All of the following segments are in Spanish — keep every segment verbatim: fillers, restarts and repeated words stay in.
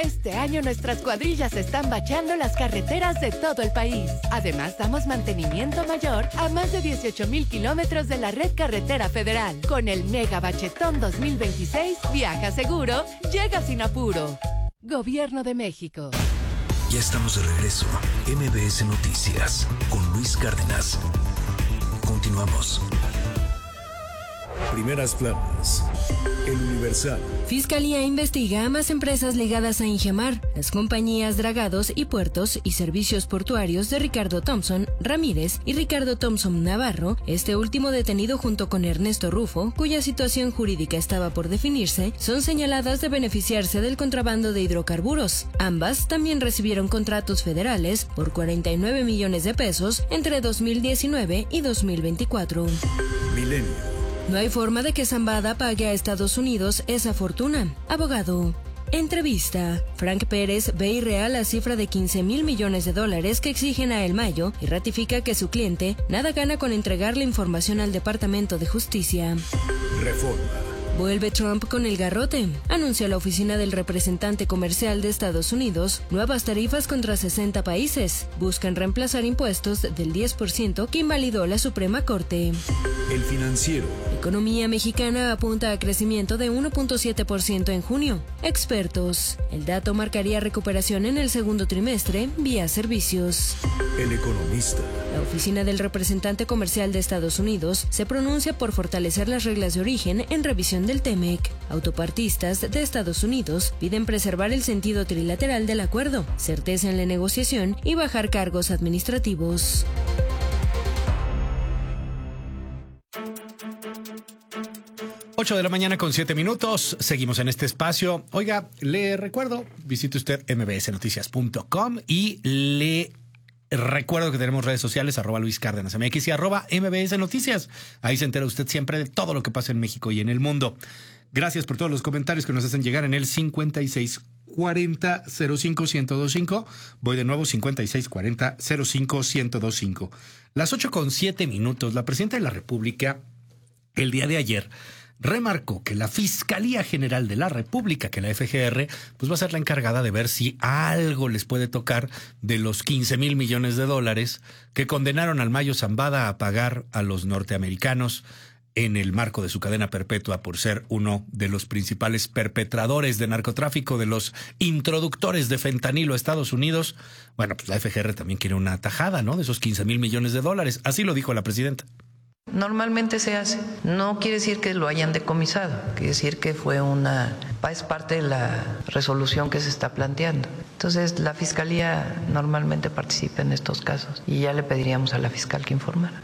Este año nuestras cuadrillas están bachando las carreteras de todo el país. Además, damos mantenimiento mayor a más de dieciocho mil kilómetros de la red carretera federal. Con el Mega Bachetón dos mil veintiséis, viaja seguro, llega sin apuro. Gobierno de México. Ya estamos de regreso. M B S Noticias con Luis Cárdenas. Continuamos. Primeras planas. El Universal. Fiscalía investiga a más empresas ligadas a Ingemar, las compañías Dragados y Puertos y Servicios Portuarios de Ricardo Thompson Ramírez y Ricardo Thompson Navarro, este último detenido junto con Ernesto Rufo, cuya situación jurídica estaba por definirse, son señaladas de beneficiarse del contrabando de hidrocarburos. Ambas también recibieron contratos federales por cuarenta y nueve millones de pesos entre dos mil diecinueve y dos mil veinticuatro. Milenio. No hay forma de que Zambada pague a Estados Unidos esa fortuna. Abogado. Entrevista. Frank Pérez ve irreal la cifra de quince mil millones de dólares que exigen a El Mayo y ratifica que su cliente nada gana con entregar la información al Departamento de Justicia. Reforma. Vuelve Trump con el garrote. Anuncia la oficina del representante comercial de Estados Unidos nuevas tarifas contra sesenta países. Buscan reemplazar impuestos del diez por ciento que invalidó la Suprema Corte. El Financiero. Economía mexicana apunta a crecimiento de uno punto siete por ciento en junio. Expertos. El dato marcaría recuperación en el segundo trimestre vía servicios. El Economista. La oficina del representante comercial de Estados Unidos se pronuncia por fortalecer las reglas de origen en revisión del TEMEC. Autopartistas de Estados Unidos piden preservar el sentido trilateral del acuerdo, certeza en la negociación y bajar cargos administrativos. ocho de la mañana con siete minutos. Seguimos en este espacio. Oiga, le recuerdo, visite usted m b s noticias punto com y le recuerdo que tenemos redes sociales, arroba Luis Cárdenas M X y arroba M B S Noticias. Ahí se entera usted siempre de todo lo que pasa en México y en el mundo. Gracias por todos los comentarios que nos hacen llegar en el cincuenta y seis cuarenta cero cinco ciento veinticinco. Voy de nuevo, cincuenta y seis cuarenta cero cinco ciento veinticinco. Las ocho con siete minutos. La presidenta de la República, el día de ayer, remarcó que la Fiscalía General de la República, que la F G R, pues va a ser la encargada de ver si algo les puede tocar de los quince mil millones de dólares que condenaron al Mayo Zambada a pagar a los norteamericanos en el marco de su cadena perpetua por ser uno de los principales perpetradores de narcotráfico, de los introductores de fentanilo a Estados Unidos. Bueno, pues la F G R también quiere una tajada, ¿no?, de esos quince mil millones de dólares. Así lo dijo la presidenta. Normalmente se hace. No quiere decir que lo hayan decomisado, quiere decir que fue una, es parte de la resolución que se está planteando. Entonces, la Fiscalía normalmente participa en estos casos y ya le pediríamos a la fiscal que informara.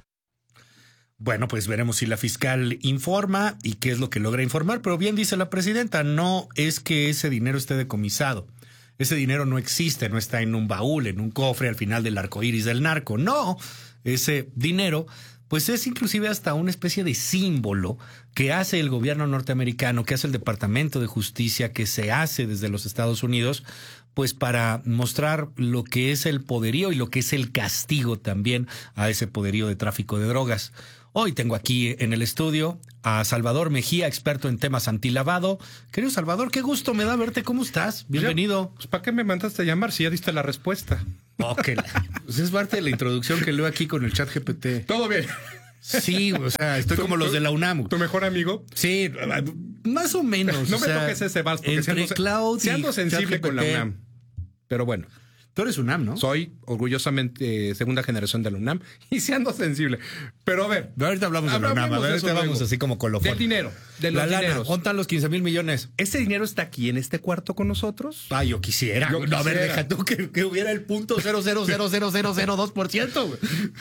Bueno, pues veremos si la fiscal informa y qué es lo que logra informar, pero bien dice la presidenta, no es que ese dinero esté decomisado. Ese dinero no existe, no está en un baúl, en un cofre al final del arco iris del narco. No, ese dinero pues es inclusive hasta una especie de símbolo que hace el gobierno norteamericano, que hace el Departamento de Justicia, que se hace desde los Estados Unidos, pues para mostrar lo que es el poderío y lo que es el castigo también a ese poderío de tráfico de drogas. Hoy tengo aquí en el estudio a Salvador Mejía, experto en temas antilavado. Querido Salvador, qué gusto me da verte. ¿Cómo estás? Bienvenido. Pues, ¿para qué me mandaste a llamar si ya diste la respuesta? Ok, pues es parte de la introducción que leo aquí con el chat G P T. Todo bien. Sí, o sea, estoy como los de la UNAM. ¿Tu mejor amigo? Sí, más o menos. No o me sea, toques ese vals porque entre siendo, cloud siendo y sensible con la UNAM. Pero bueno. Tú eres UNAM, ¿no? Soy orgullosamente segunda generación de la UNAM y siendo sensible. Pero a ver. Pero ahorita hablamos de la UNAM. A ver, ahorita vamos así como colofón. Del dinero. De los la lana. dineros. ¿Dónde están los quince mil millones? ¿Ese dinero está aquí en este cuarto con nosotros? Ah, yo quisiera. Yo no, quisiera. A ver, deja tú que, que hubiera el punto cero cero cero cero cero cero dos por ciento.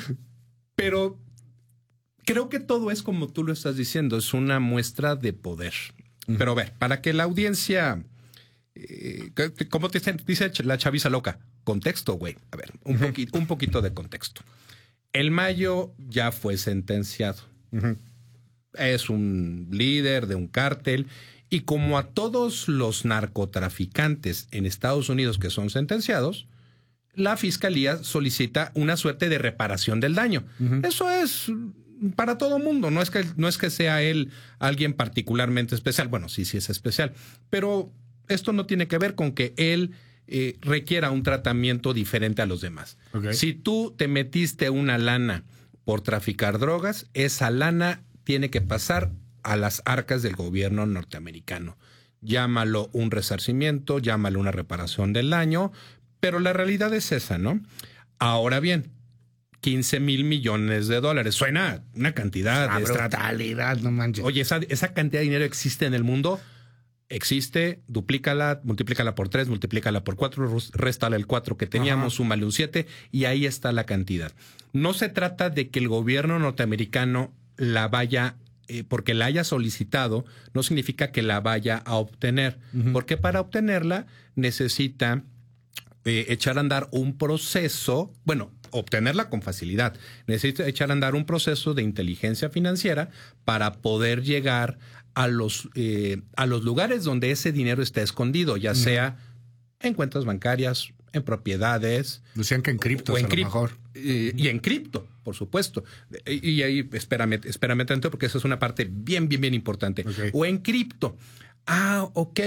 Pero creo que todo es como tú lo estás diciendo. Es una muestra de poder. Uh-huh. Pero a ver, para que la audiencia... Eh, ¿Cómo te dice la chaviza loca? Contexto, güey. A ver, un, uh-huh. poquito, un poquito de contexto. El Mayo ya fue sentenciado. Uh-huh. Es un líder de un cártel. Y como a todos los narcotraficantes en Estados Unidos que son sentenciados, la fiscalía solicita una suerte de reparación del daño. Uh-huh. Eso es para todo mundo. No es que, no es que sea él alguien particularmente especial. Bueno, sí, sí es especial. Pero Esto no tiene que ver con que él eh, requiera un tratamiento diferente a los demás. Okay. Si tú te metiste una lana por traficar drogas, esa lana tiene que pasar a las arcas del gobierno norteamericano. Llámalo un resarcimiento, llámalo una reparación del daño, pero la realidad es esa, ¿no? Ahora bien, quince mil millones de dólares. Suena una cantidad una de brutalidad, no manches. Oye, esa, esa cantidad de dinero existe en el mundo. Existe, duplícala, multiplícala por tres, multiplícala por cuatro, réstale el cuatro que teníamos, Ajá. súmale un siete y ahí está la cantidad. No se trata de que el gobierno norteamericano la vaya, eh, porque la haya solicitado, no significa que la vaya a obtener, uh-huh. porque para obtenerla necesita eh, echar a andar un proceso, bueno, obtenerla con facilidad. Necesita echar a andar un proceso de inteligencia financiera para poder llegar a los, eh, a los lugares donde ese dinero está escondido, ya sea en cuentas bancarias, en propiedades. Decían que en cripto, a lo cripto, mejor. Y, y en cripto, por supuesto. Y, y ahí, espérame, espérame tanto, porque esa es una parte bien, bien, bien importante. Okay. O en cripto. Ah, ok.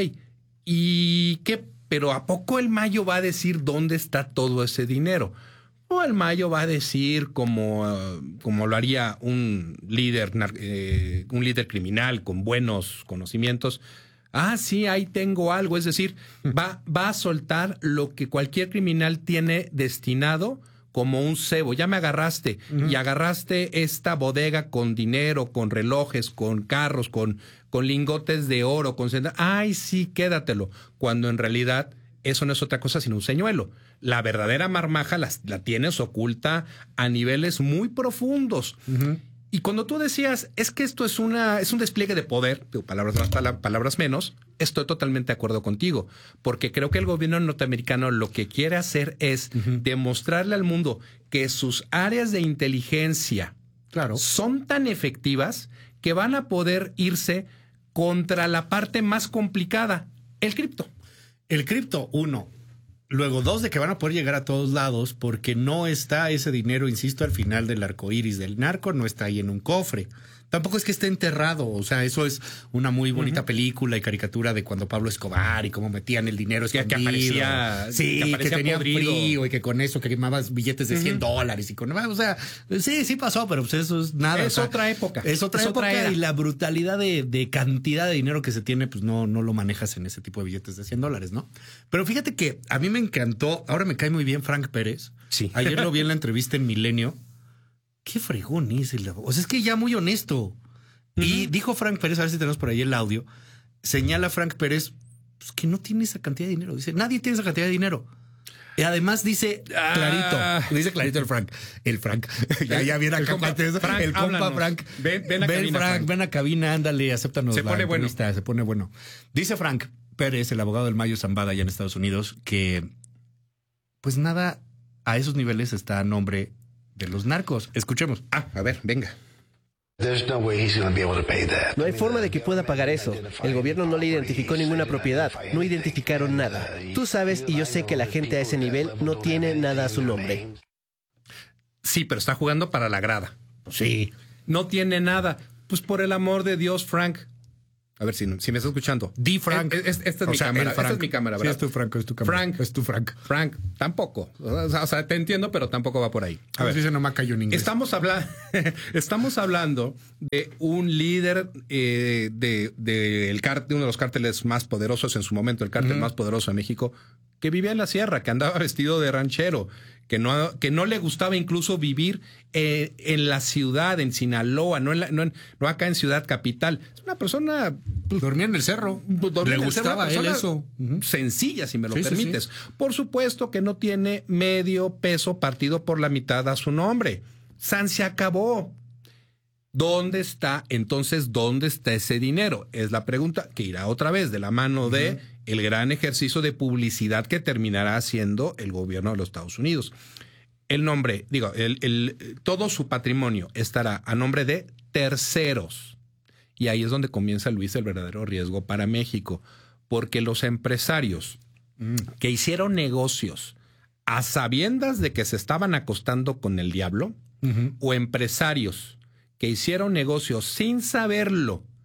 ¿Y qué? Pero ¿a poco el Mayo va a decir dónde está todo ese dinero? O el Mayo va a decir, como, uh, como lo haría un líder, eh, un líder criminal con buenos conocimientos. Ah, sí, ahí tengo algo. Es decir, va, va a soltar lo que cualquier criminal tiene destinado como un cebo. Ya me agarraste. Uh-huh. Y agarraste esta bodega con dinero, con relojes, con carros, con, con lingotes de oro, con... Ay, sí, quédatelo. Cuando en realidad eso no es otra cosa sino un señuelo. La verdadera marmaja la, la tienes oculta a niveles muy profundos. Uh-huh. Y cuando tú decías, es que esto es una es un despliegue de poder, palabras más, palabras menos, estoy totalmente de acuerdo contigo, porque creo que el gobierno norteamericano lo que quiere hacer es uh-huh. demostrarle al mundo que sus áreas de inteligencia claro. son tan efectivas que van a poder irse contra la parte más complicada, el cripto. El cripto, uno. Luego, dos, de que van a poder llegar a todos lados porque no está ese dinero, insisto, al final del arco iris del narco, no está ahí en un cofre. Tampoco es que esté enterrado. O sea, eso es una muy bonita uh-huh. película y caricatura de cuando Pablo Escobar y cómo metían el dinero escondido. Que aparecía, sí, que, aparecía que tenía frío y que con eso quemabas billetes de cien uh-huh. dólares y con, o sea, sí, sí pasó, pero pues eso es nada. Es o sea, otra época. Es otra es época otra y la brutalidad de, de cantidad de dinero que se tiene, pues no, no lo manejas en ese tipo de billetes de cien dólares, ¿no? Pero fíjate que a mí me encantó, ahora me cae muy bien Frank Pérez. Sí. Ayer lo vi en la entrevista en Milenio. Qué fregón es el... O sea, es que ya muy honesto. Uh-huh. Y dijo Frank Pérez, a ver si tenemos por ahí el audio, señala Frank Pérez pues, que no tiene esa cantidad de dinero. Dice, nadie tiene esa cantidad de dinero. Y además dice clarito, ah. dice clarito el Frank, el Frank, ya, ya viene acá, compa, eso, Frank, el compa háblanos. Frank, ven, ven a ven cabina, Frank, Frank, ven a cabina, ándale, acéptanos. Se pone bueno. Se pone bueno. Dice Frank Pérez, el abogado del Mayo Zambada allá en Estados Unidos, que pues nada a esos niveles está a nombre de los narcos. Escuchemos. Ah, a ver, venga. No hay forma de que pueda pagar eso. El gobierno no le identificó ninguna propiedad, no identificaron nada. Tú sabes y yo sé que la gente a ese nivel no tiene nada a su nombre. Sí, pero está jugando para la grada. Sí. No tiene nada. Pues por el amor de Dios, Frank. A ver si, si me está escuchando. Di Frank. Es, es, esta, es mi sea, cámara, esta es mi cámara, ¿verdad? Sí, es tu Frank, es tu cámara. Frank. Es tu Frank. Frank, tampoco. O sea, te entiendo, pero tampoco va por ahí. A ver, dice no me cayó en inglés. Estamos, habla estamos hablando de un líder eh, de, de, el de uno de los cárteles más poderosos en su momento, el cártel uh-huh. más poderoso de México, que vivía en la sierra, que andaba vestido de ranchero, que no, que no le gustaba incluso vivir eh, en la ciudad, en Sinaloa, no, en la, no, en, no acá en Ciudad Capital. Es una persona... Pues, dormía en el cerro. Le gustaba a él eso. Uh-huh. Sencilla, si me lo sí, permites. Sí, sí. Por supuesto que no tiene medio peso partido por la mitad a su nombre. San se acabó. ¿Dónde está? Entonces, ¿dónde está ese dinero? Es la pregunta que irá otra vez de la mano uh-huh. de el gran ejercicio de publicidad que terminará haciendo el gobierno de los Estados Unidos. El nombre, digo, el, el, todo su patrimonio estará a nombre de terceros. Y ahí es donde comienza, Luis, el verdadero riesgo para México. Porque los empresarios mm. que hicieron negocios a sabiendas de que se estaban acostando con el diablo, uh-huh. o empresarios que hicieron negocios sin saberlo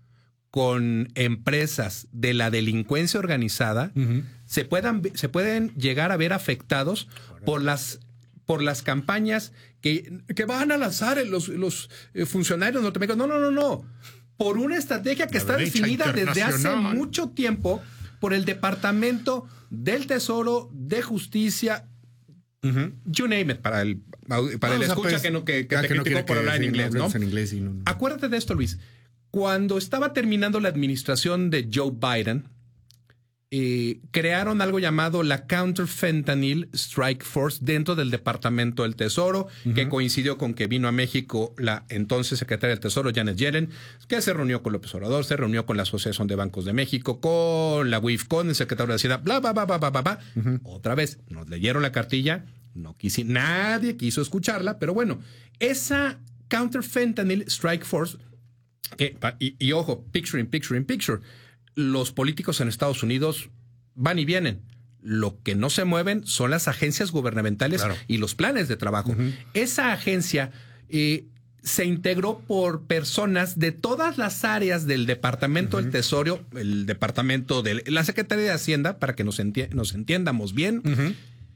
con empresas de la delincuencia organizada, uh-huh. se puedan se pueden llegar a ver afectados Correcto. por las por las campañas que, que van a lanzar los, los funcionarios norteamericanos. No, no, no, no. Por una estrategia que la está definida desde hace mucho tiempo por el Departamento del Tesoro, de Justicia, uh-huh. you name it, para el, para el escucha pues, que, no, que, que te que criticó no por hablar en inglés, ¿no? En inglés y no, no. Acuérdate de esto, Luis. Cuando estaba terminando la administración de Joe Biden, eh, crearon algo llamado la Counter-Fentanyl Strike Force dentro del Departamento del Tesoro, uh-huh. que coincidió con que vino a México la entonces secretaria del Tesoro, Janet Yellen, que se reunió con López Obrador, se reunió con la Asociación de Bancos de México, con la U I F, con el secretario de Hacienda, bla, bla, bla, bla, bla, bla, bla. Uh-huh. Otra vez, nos leyeron la cartilla, no quisi, nadie quiso escucharla, pero bueno, esa Counter-Fentanyl Strike Force, que, y, y ojo, picture in picture in picture, los políticos en Estados Unidos van y vienen. Lo que no se mueven son las agencias gubernamentales claro. y los planes de trabajo. Uh-huh. Esa agencia eh, se integró por personas de todas las áreas del Departamento uh-huh. del Tesoro, el Departamento de la Secretaría de Hacienda, para que nos, enti- nos entiendamos bien. Uh-huh.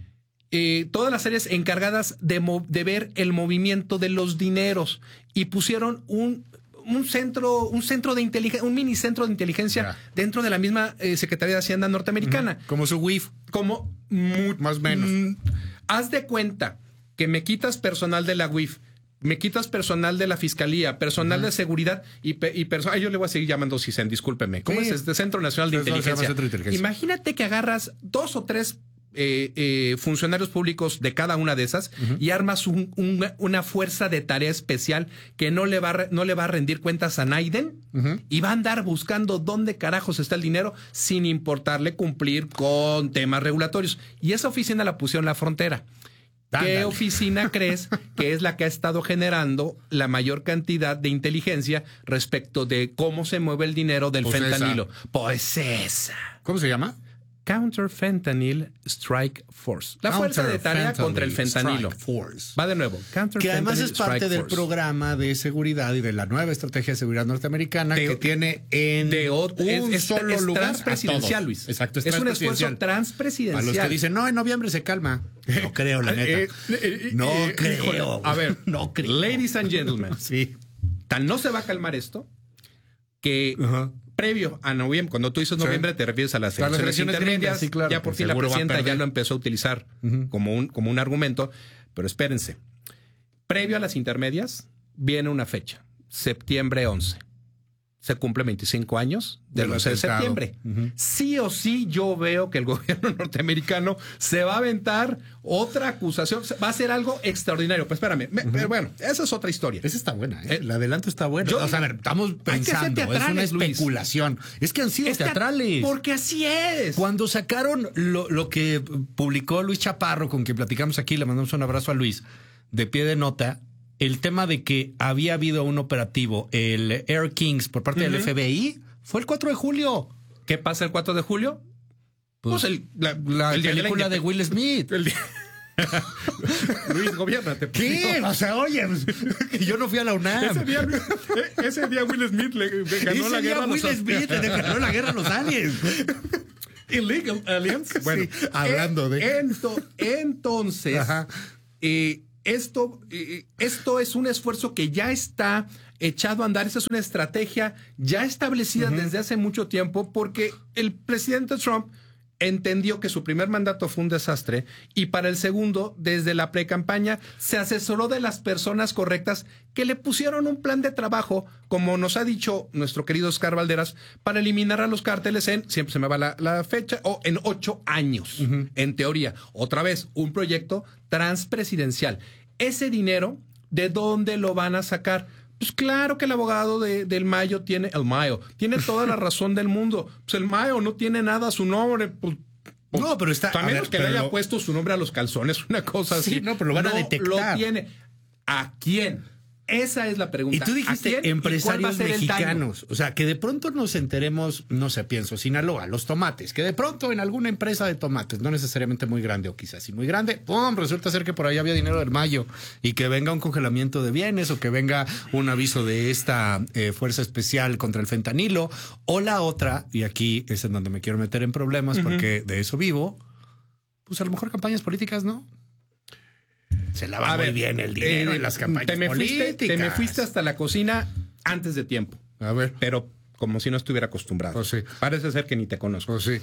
Eh, todas las áreas encargadas de, mo- de ver el movimiento de los dineros y pusieron un un centro, un centro de inteligencia, un mini centro de inteligencia yeah. dentro de la misma eh, Secretaría de Hacienda norteamericana. Uh-huh. Como su U I F. Como mu- más o menos. Mm, haz de cuenta que me quitas personal de la U I F, me quitas personal de la Fiscalía, personal uh-huh. de seguridad y, pe- y personal. Yo le voy a seguir llamando CISEN, discúlpeme. ¿Cómo sí. es este Centro Nacional de Inteligencia? Centro de Inteligencia? Imagínate que agarras dos o tres Eh, eh, funcionarios públicos de cada una de esas uh-huh. y armas un, un, una fuerza de tarea especial que no le va a, no le va a rendir cuentas a Naiden uh-huh. y va a andar buscando dónde carajos está el dinero sin importarle cumplir con temas regulatorios. Y esa oficina la pusieron en la frontera. Ándale. ¿Qué oficina crees que es la que ha estado generando la mayor cantidad de inteligencia respecto de cómo se mueve el dinero del pues fentanilo? Esa. Pues esa. ¿Cómo se llama? Counter-Fentanyl Strike Force. La fuerza de tarea contra el fentanilo. Force. Va de nuevo. Que además es parte del programa de seguridad y de la nueva estrategia de seguridad norteamericana de, que tiene en de otro, un es, solo es lugar transpresidencial, Luis. Exacto, es, es un esfuerzo transpresidencial. A los que dicen, no, en noviembre se calma. No creo, la neta. Eh, eh, no eh, creo. A ver, no creo. Ladies and gentlemen. Sí. Tan no se va a calmar esto que... Uh-huh. Previo a noviembre, cuando tú dices noviembre, sí. te refieres a las elecciones, las elecciones intermedias. Sí, claro, ya por fin la presidenta ya lo empezó a utilizar uh-huh. como, un, como un argumento. Pero espérense. Previo a las intermedias, viene una fecha. Septiembre once. Se cumple veinticinco años del once de septiembre. Uh-huh. Sí o sí, yo veo que el gobierno norteamericano se va a aventar otra acusación. Va a ser algo extraordinario. Pues espérame. Uh-huh. Pero bueno, esa es otra historia. Esa está buena. ¿eh? El adelanto está bueno. Yo, o sea, a ver, estamos pensando. Es una especulación. Luis. Es que han sido es teatrales. Porque así es. Cuando sacaron lo, lo que publicó Luis Chaparro, con quien platicamos aquí, le mandamos un abrazo a Luis, de pie de nota. El tema de que había habido un operativo, el Air Kings, por parte uh-huh. del F B I, fue el cuatro de julio. ¿Qué pasa el cuatro de julio? Pues, pues el, la, la el película de, de Will Smith. El día... Luis, gobiérnate. ¿Qué? O sea, oye, yo no fui a la UNAM. Ese día, ese día Will Smith le, le ganó ese la guerra a los aliens. Will Smith le ganó la guerra a los aliens. Illegal aliens. Bueno, sí, hablando de... Ento, entonces... Ajá. Eh, Esto, eh, esto es un esfuerzo que ya está echado a andar. Esa es una estrategia ya establecida uh-huh. desde hace mucho tiempo, porque el presidente Trump entendió que su primer mandato fue un desastre y para el segundo, desde la precampaña, se asesoró de las personas correctas que le pusieron un plan de trabajo, como nos ha dicho nuestro querido Oscar Valderas, para eliminar a los cárteles en, siempre se me va la, la fecha, o en ocho años, uh-huh. en teoría. Otra vez, un proyecto transpresidencial. Ese dinero, ¿de dónde lo van a sacar? Pues claro que el abogado de, del Mayo tiene, el Mayo, tiene toda la razón del mundo. Pues el Mayo no tiene nada a su nombre. Pues, pues, no, pero está... A menos que le haya lo... puesto su nombre a los calzones, una cosa sí, así. no, pero lo van no a detectar. Lo tiene. ¿A quién? esa es la pregunta. Y tú dijiste empresarios mexicanos. O sea, que de pronto nos enteremos, no sé, pienso, Sinaloa, los tomates, que de pronto en alguna empresa de tomates, no necesariamente muy grande o quizás sí muy grande, ¡pum! Resulta ser que por ahí había dinero del Mayo y que venga un congelamiento de bienes o que venga un aviso de esta eh, fuerza especial contra el fentanilo. O la otra, y aquí es en donde me quiero meter en problemas uh-huh. porque de eso vivo, pues a lo mejor campañas políticas, ¿no? Se lava a muy ver, bien el dinero eh, en las campañas te me políticas. Fuiste, te me fuiste hasta la cocina antes de tiempo. A ver. Pero como si no estuviera acostumbrado. Oh, sí. Parece ser que ni te conozco. Oh, sí.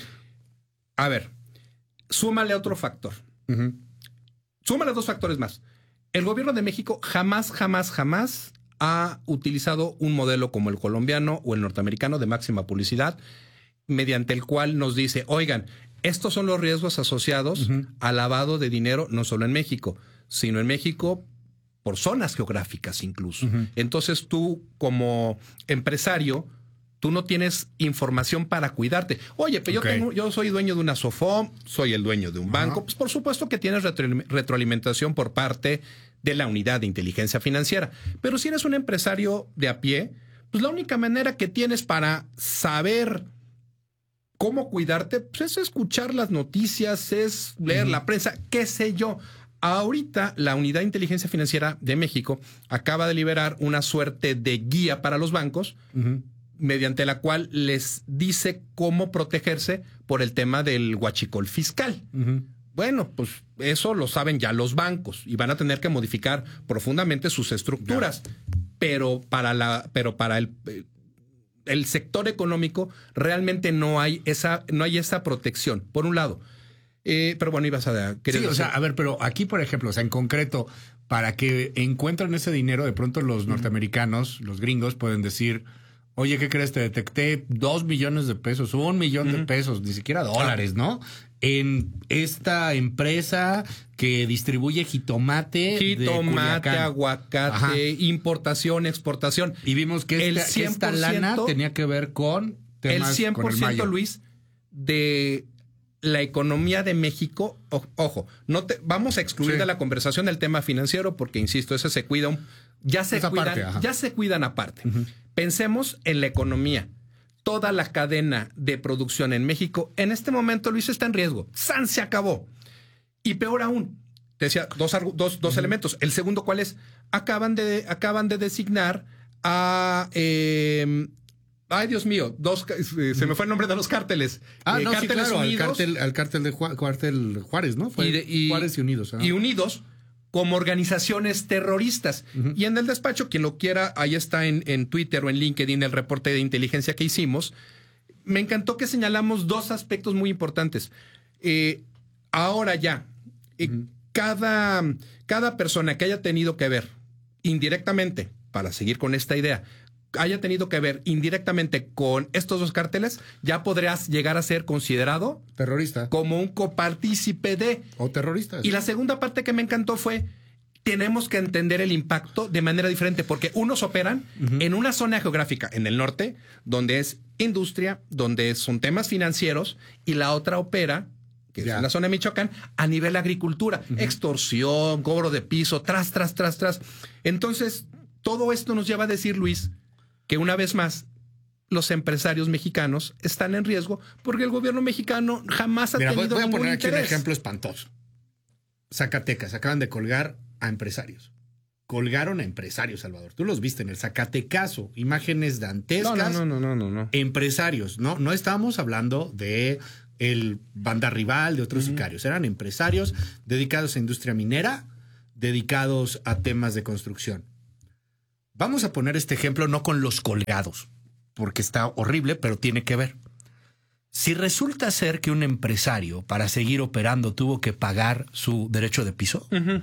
A ver, súmale otro factor. Uh-huh. Súmale dos factores más. El gobierno de México jamás, jamás, jamás ha utilizado un modelo como el colombiano o el norteamericano de máxima publicidad, mediante el cual nos dice, oigan, estos son los riesgos asociados uh-huh. al lavado de dinero, no solo en México, sino en México por zonas geográficas incluso. Uh-huh. Entonces tú como empresario, tú no tienes información para cuidarte. Oye, pero okay. yo, tengo, yo soy dueño de una SOFOM, soy el dueño de un banco. Uh-huh. Pues por supuesto que tienes retro, retroalimentación por parte de la unidad de inteligencia financiera. Pero si eres un empresario de a pie, pues la única manera que tienes para saber cómo cuidarte, pues es escuchar las noticias, es leer uh-huh. la prensa, qué sé yo. Ahorita la Unidad de Inteligencia Financiera de México acaba de liberar una suerte de guía para los bancos, uh-huh. mediante la cual les dice cómo protegerse por el tema del huachicol fiscal. Uh-huh. Bueno, pues eso lo saben ya los bancos y van a tener que modificar profundamente sus estructuras. Ya. Pero para la, pero para el, el sector económico realmente no hay esa, no hay esa protección, por un lado. Eh, pero bueno, ibas a... Sí, decir? O sea, a ver, pero aquí, por ejemplo, o sea, en concreto, para que encuentren ese dinero, de pronto los uh-huh. norteamericanos, los gringos, pueden decir, oye, ¿qué crees? Te detecté dos millones de pesos, un millón uh-huh. de pesos, ni siquiera dólares, ¿no? En esta empresa que distribuye jitomate, jitomate, aguacate, Ajá. importación, exportación. Y vimos que, el esta, que esta lana tenía que ver con temas el cien por ciento, con el Mayo. Luis, de la economía de México. O, ojo, no te, vamos a excluir sí. de la conversación el tema financiero porque, insisto, ese se cuida un, ya se Esa cuidan, parte, ya se cuidan aparte. Uh-huh. Pensemos en la economía. Toda la cadena de producción en México, en este momento, Luis, está en riesgo. ¡San! Se acabó. Y peor aún, te decía, dos, dos, dos uh-huh. elementos. El segundo, ¿cuál es? Acaban de, acaban de designar a... Eh, ay, Dios mío, dos, eh, se me fue el nombre de los cárteles. Ah, eh, no, cárteles sí, claro, Unidos, al cártel, al cártel de Juárez, cuartel Juárez, ¿no? Fue y de, y, Juárez y Unidos. ¿no? Y Unidos como organizaciones terroristas. Uh-huh. Y en el despacho, quien lo quiera, ahí está en, en Twitter o en LinkedIn el reporte de inteligencia que hicimos. Me encantó que señalamos dos aspectos muy importantes. Eh, ahora ya, eh, uh-huh. cada, cada persona que haya tenido que ver indirectamente, para seguir con esta idea, haya tenido que ver indirectamente con estos dos cárteles, ya podrías llegar a ser considerado terrorista, como un copartícipe de... O terrorista. Y la segunda parte que me encantó fue, tenemos que entender el impacto de manera diferente, porque unos operan uh-huh. en una zona geográfica, en el norte, donde es industria, donde son temas financieros, y la otra opera, que ya. es en la zona de Michoacán, a nivel agricultura, uh-huh. extorsión, cobro de piso, tras, tras, tras, tras. Entonces, todo esto nos lleva a decir, Luis, que una vez más los empresarios mexicanos están en riesgo porque el gobierno mexicano jamás ha Mira, tenido voy a ningún poner interés. aquí un ejemplo espantoso. Zacatecas, acaban de colgar a empresarios. Colgaron a empresarios, Salvador. Tú los viste en el Zacatecaso, imágenes dantescas. No, no, no, no, no, no. Empresarios, no, no estábamos hablando de el banda rival, de otros uh-huh. sicarios. Eran empresarios dedicados a industria minera, dedicados a temas de construcción. Vamos a poner este ejemplo no con los colgados, porque está horrible, pero tiene que ver. Si resulta ser que un empresario, para seguir operando, tuvo que pagar su derecho de piso, uh-huh.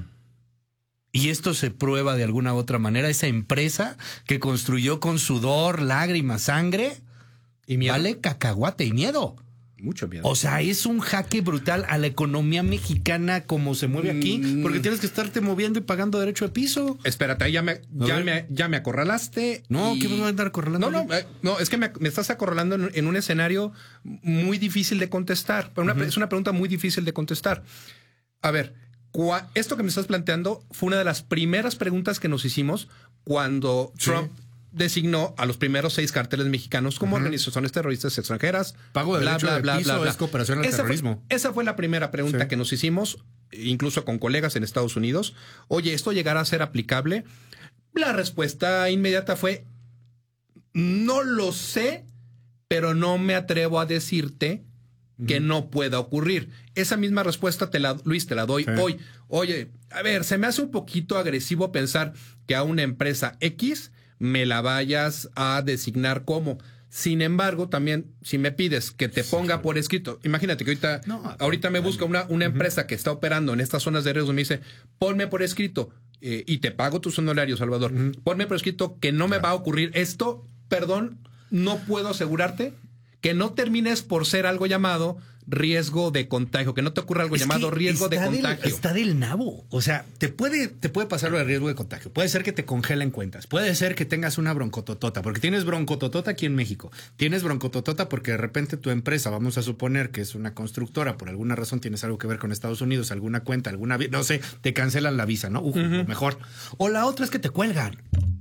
y esto se prueba de alguna u otra manera, esa empresa que construyó con sudor, lágrimas, sangre, y miedo. Vale cacahuate y miedo. Mucho miedo. O sea, es un jaque brutal a la economía mexicana como se mueve aquí, mm. porque tienes que estarte moviendo y pagando derecho de piso. Espérate, ya me, ya me, ya me acorralaste. No, y... ¿qué me voy a andar acorralando? No, no, eh, no, es que me, me estás acorralando en, en un escenario muy difícil de contestar. Pero una, uh-huh. Es una pregunta muy difícil de contestar. A ver, Esto que me estás planteando fue una de las primeras preguntas que nos hicimos cuando sí. Trump designó a los primeros seis cárteles mexicanos como uh-huh. organizaciones terroristas extranjeras. Pago de bla, derecho bla, de bla, piso bla, bla. es cooperación al esa terrorismo. Fue, esa fue la primera pregunta sí. que nos hicimos, incluso con colegas en Estados Unidos. Oye, ¿esto llegará a ser aplicable? La respuesta inmediata fue, no lo sé, pero no me atrevo a decirte que no pueda ocurrir. Esa misma respuesta, te la, Luis, te la doy sí. hoy. Oye, a ver, se me hace un poquito agresivo pensar que a una empresa X me la vayas a designar como. Sin embargo, también, si me pides que te ponga por escrito, imagínate que ahorita, no, ahorita me busca una, una empresa uh-huh. que está operando en estas zonas de riesgo, me dice, ponme por escrito eh, y te pago tus honorarios, Salvador. Uh-huh. Ponme por escrito que no me va a ocurrir esto, perdón, no puedo asegurarte que no termines por ser algo llamado riesgo de contagio, que no te ocurra algo es llamado riesgo de contagio. Del, está del nabo. O sea, te puede, te puede pasar lo de riesgo de contagio. Puede ser que te congelen cuentas. Puede ser que tengas una broncototota, porque tienes broncototota aquí en México. Tienes broncototota porque de repente tu empresa, vamos a suponer que es una constructora, por alguna razón tienes algo que ver con Estados Unidos, alguna cuenta, alguna, no sé, te cancelan la visa, ¿no? Uf, uh-huh. lo mejor. O la otra es que te cuelgan.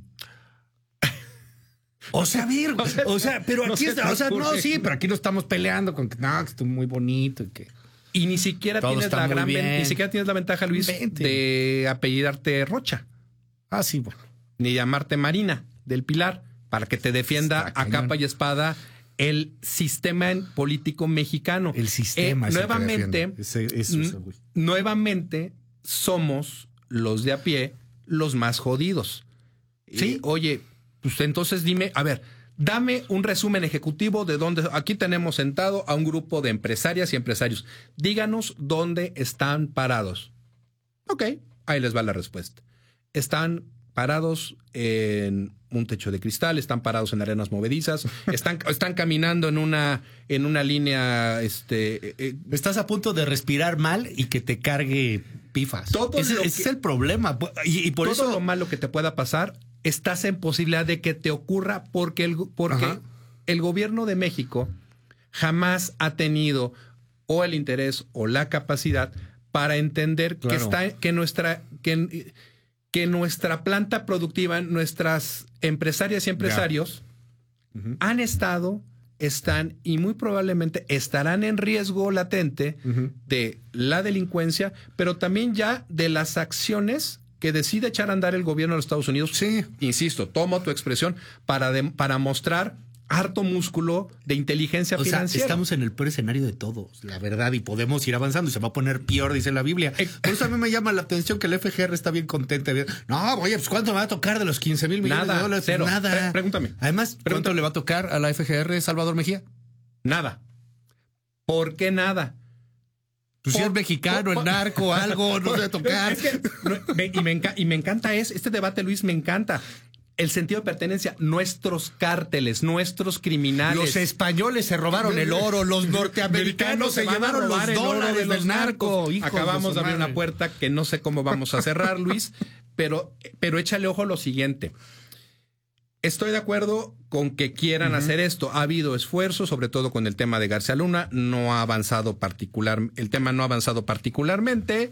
O sea, a ver, o sea, o sea pero no aquí está, o sea, no, sí, pero aquí no estamos peleando con que no, que estoy muy bonito y que y ni siquiera tienes la gran ven, ni siquiera tienes la ventaja, Luis, Vente. de apellidarte Rocha. Ah, sí, bueno. Ni llamarte Marina del Pilar para que te defienda a capa y espada el sistema político mexicano. El sistema. Eh, nuevamente, ese, eso, eso, nuevamente somos los de a pie los más jodidos. Sí, y, oye. Pues entonces dime, a ver, dame un resumen ejecutivo de dónde... Aquí tenemos sentado a un grupo de empresarias y empresarios. Díganos dónde están parados. Ok, ahí les va la respuesta. Están parados en un techo de cristal, están parados en arenas movedizas, están, están caminando en una, en una línea... este eh, Estás a punto de respirar mal y que te cargue pifas. Todo ese, lo ese que, es el problema. Y, y por todo eso lo malo que te pueda pasar... estás en posibilidad de que te ocurra porque el, porque el gobierno de México jamás ha tenido o el interés o la capacidad para entender claro. que está que nuestra que, que nuestra planta productiva, nuestras empresarias y empresarios uh-huh. han estado, están y muy probablemente estarán en riesgo latente uh-huh. de la delincuencia, pero también ya de las acciones que decide echar a andar el gobierno de los Estados Unidos. Sí. Insisto, tomo tu expresión para, de, para mostrar harto músculo de inteligencia o financiera. Sea, estamos en el peor escenario de todos, la verdad, y podemos ir avanzando y se va a poner peor, dice la Biblia. Por eso a mí me llama la atención que el F G R está bien contenta. No, oye, pues ¿cuánto me va a tocar de los quince mil millones Nada, de dólares? Cero. Nada. Pre- pregúntame. Además, ¿cuánto pregúntame. le va a tocar a la F G R Salvador Mejía? Nada. ¿Por qué nada? Pues por, si es mexicano, por, el narco, por, algo, no debe tocar. Es que, y, me enca- y me encanta es, este debate, Luis, me encanta. El sentido de pertenencia, nuestros cárteles, nuestros criminales. Los españoles se robaron el oro, los norteamericanos se, se llevaron los dólares de del narco. Acabamos de abrir una puerta que no sé cómo vamos a cerrar, Luis, pero, pero échale ojo a lo siguiente. Estoy de acuerdo con que quieran uh-huh. hacer esto. Ha habido esfuerzos, sobre todo con el tema de García Luna. No ha avanzado particular, el tema no ha avanzado particularmente,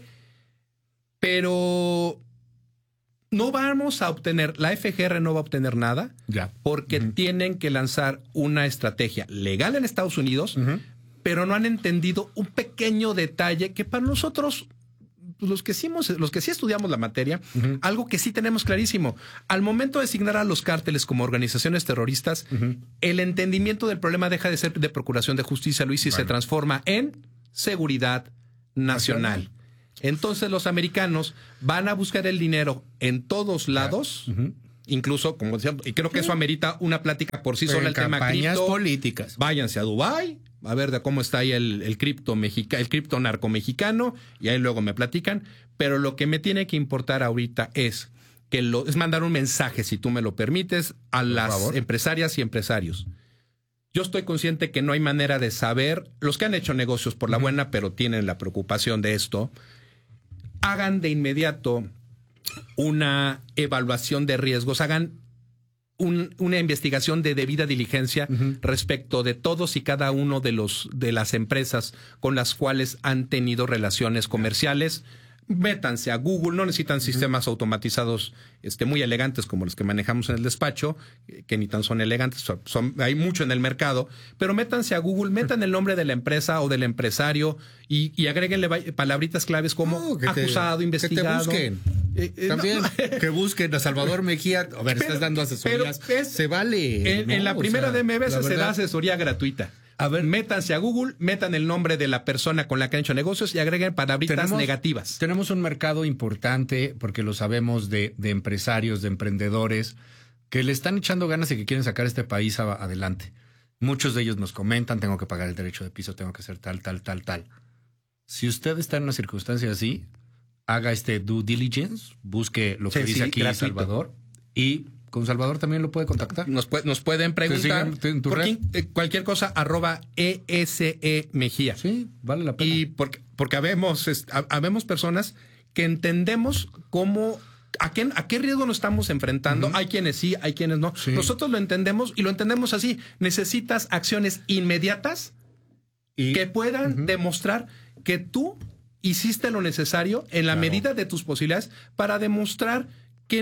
pero no vamos a obtener, la F G R no va a obtener nada ya. porque uh-huh. tienen que lanzar una estrategia legal en Estados Unidos, uh-huh. pero no han entendido un pequeño detalle que para nosotros... Los que, sí hemos, los que sí estudiamos la materia, uh-huh. algo que sí tenemos clarísimo. Al momento de designar a los cárteles como organizaciones terroristas, uh-huh. el entendimiento del problema deja de ser de procuración de justicia, Luis, y bueno. se transforma en seguridad nacional. Entonces los americanos van a buscar el dinero en todos lados, uh-huh. incluso, como decía, y creo que eso amerita una plática por sí sola, el tema cripto. Políticas. Váyanse a Dubái, a ver de cómo está ahí el, el cripto mexica, el cripto narco mexicano, y ahí luego me platican. Pero lo que me tiene que importar ahorita es que lo, es mandar un mensaje, si tú me lo permites, a por las favor. empresarias y empresarios. Yo estoy consciente que no hay manera de saber, los que han hecho negocios por la uh-huh. buena, pero tienen la preocupación de esto, hagan de inmediato una evaluación de riesgos, hagan Un, una investigación de debida diligencia uh-huh. respecto de todos y cada uno de los de las empresas con las cuales han tenido relaciones comerciales. métanse a Google, no necesitan sistemas automatizados este, muy elegantes como los que manejamos en el despacho, que ni tan son elegantes, son, son, hay mucho en el mercado, pero métanse a Google, metan el nombre de la empresa o del empresario y, y agréguenle palabritas claves como no, que acusado, te, investigado. Que te busquen. Eh, eh, También no. que busquen a Salvador Mejía. A ver, pero, estás dando asesorías. Es, se vale. En, no, en la primera o sea, de M B S se da asesoría gratuita. A ver, métanse a Google, metan el nombre de la persona con la que han hecho negocios y agreguen palabritas tenemos, negativas. Tenemos un mercado importante, porque lo sabemos, de, de empresarios, de emprendedores, que le están echando ganas y que quieren sacar este país a, adelante. Muchos de ellos nos comentan, tengo que pagar el derecho de piso, tengo que hacer tal, tal, tal, tal. Si usted está en una circunstancia así, haga este due diligence, busque lo que sí, dice sí, aquí gratuito. Salvador, y con Salvador también lo puede contactar. Nos, puede, nos pueden preguntar en tu red. Quien, cualquier cosa, arroba E S E Mejía. Sí, vale la pena. Y porque, porque habemos, habemos personas que entendemos cómo, a qué, a qué riesgo nos estamos enfrentando. Uh-huh. Hay quienes sí, hay quienes no. Sí. Nosotros lo entendemos y lo entendemos así. Necesitas acciones inmediatas y, que puedan uh-huh. demostrar que tú hiciste lo necesario en la claro. medida de tus posibilidades para demostrar que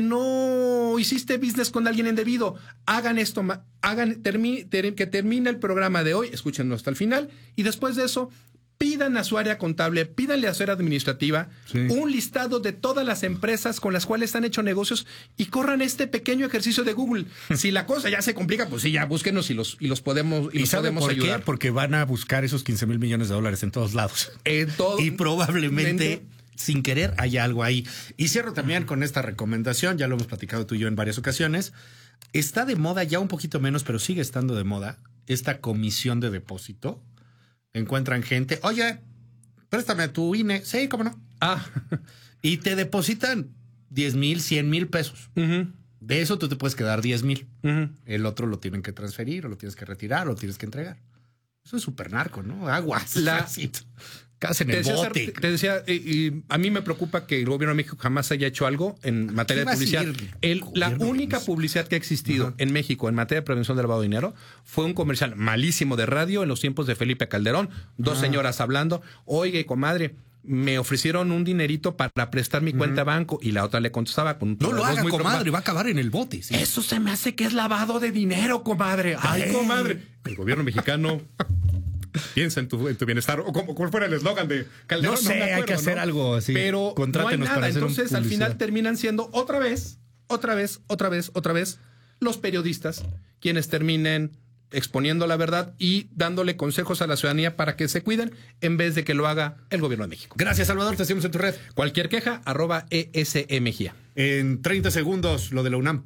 no hiciste business con alguien indebido. Hagan esto, hagan termi, ter, que termine el programa de hoy, escúchenlo hasta el final, y después de eso, pidan a su área contable, pídanle a su área administrativa sí. un listado de todas las empresas con las cuales han hecho negocios y corran este pequeño ejercicio de Google. Si la cosa ya se complica, pues sí, ya búsquenos y los, y los podemos, y ¿Y los sabe podemos por ayudar. Qué? Porque van a buscar esos quince mil millones de dólares en todos lados. En todo, y probablemente... sin querer hay algo ahí. Y cierro también con esta recomendación, ya lo hemos platicado tú y yo en varias ocasiones. Está de moda, ya un poquito menos, pero sigue estando de moda, esta comisión de depósito. Encuentran gente, oye, préstame tu I N E. Sí, cómo no. Ah, y te depositan diez mil, cien mil pesos. Uh-huh. De eso tú te puedes quedar diez mil. Uh-huh. El otro lo tienen que transferir, o lo tienes que retirar, o lo tienes que entregar. Eso es súper narco, ¿no? Aguas. La... Casi en te el decía, bote. Te decía, y, y a mí me preocupa que el gobierno de México jamás haya hecho algo en materia de publicidad. El, la única publicidad que ha existido uh-huh. en México en materia de prevención del lavado de dinero fue un comercial malísimo de radio en los tiempos de Felipe Calderón. Dos uh-huh. señoras hablando. Oye, comadre, me ofrecieron un dinerito para prestar mi uh-huh. cuenta de banco, y la otra le contestaba con un no lo haga, muy comadre, va a acabar en el bote. ¿Sí? Eso se me hace que es lavado de dinero, comadre. Ay, Ay. comadre. El gobierno mexicano... Piensa en tu, en tu bienestar. O como, como fuera el eslogan de Calderón. No sé, no acuerdo, hay que hacer ¿no? algo así. Pero no hay nada. Entonces, al final terminan siendo otra vez, otra vez, otra vez, otra vez los periodistas quienes terminen exponiendo la verdad y dándole consejos a la ciudadanía para que se cuiden en vez de que lo haga el gobierno de México. Gracias, Salvador. Te seguimos en tu red. Cualquier queja, arroba E S E Mejía. En treinta segundos, lo de la UNAM.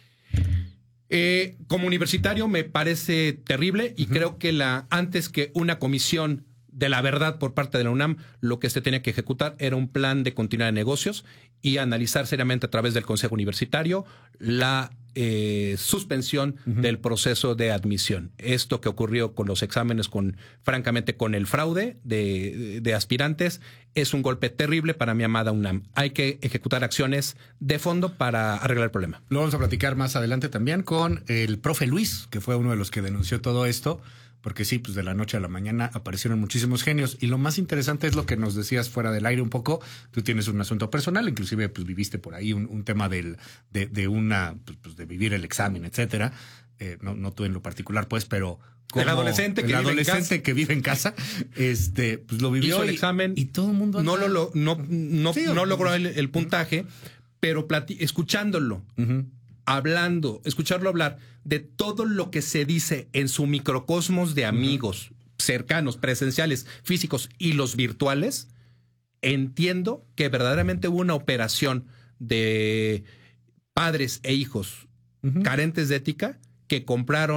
Eh, como universitario me parece terrible y uh-huh. creo que la antes que una comisión de la verdad por parte de la UNAM, lo que se tenía que ejecutar era un plan de continuidad de negocios y analizar seriamente a través del Consejo Universitario la eh, suspensión uh-huh. del proceso de admisión. Esto que ocurrió con los exámenes, con francamente con el fraude de, de aspirantes, es un golpe terrible para mi amada UNAM. Hay que ejecutar acciones de fondo para arreglar el problema. Lo vamos a platicar más adelante también con el profe Luis, que fue uno de los que denunció todo esto. Porque sí, pues de la noche a la mañana aparecieron muchísimos genios. Y lo más interesante es lo que nos decías fuera del aire un poco. Tú tienes un asunto personal, inclusive pues viviste por ahí un, un tema del, de, de una, pues, pues de vivir el examen, etcétera. Eh, no, no tú en lo particular, pues, pero el adolescente, que, el vive adolescente que vive en casa, este, pues lo vivió. Hizo y, el examen y todo el mundo anda... no lo, lo no, no, sí, no logró el, el puntaje, pero plati- escuchándolo. Uh-huh. Hablando, escucharlo hablar de todo lo que se dice en su microcosmos de amigos uh-huh. cercanos, presenciales, físicos y los virtuales, entiendo que verdaderamente hubo una operación de padres e hijos uh-huh. carentes de ética que compraron